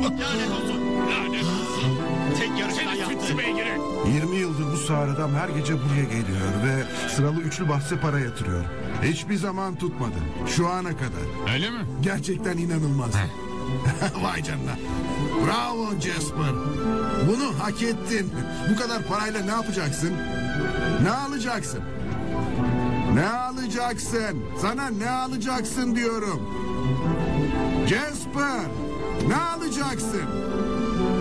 Lanet olsun. Lanet olsun. Tek yarıştan yaptı. 20 yıldır bu sağır adam her gece buraya geliyor ve sıralı üçlü bahse para yatırıyor. Hiçbir zaman tutmadı. Şu ana kadar. Öyle mi? Gerçekten inanılmaz. Vay canına. Bravo Jasper. Bunu hak ettin. Bu kadar parayla ne yapacaksın? Ne alacaksın? Ne alacaksın? Sana ne alacaksın diyorum. Jasper, ne alacaksın?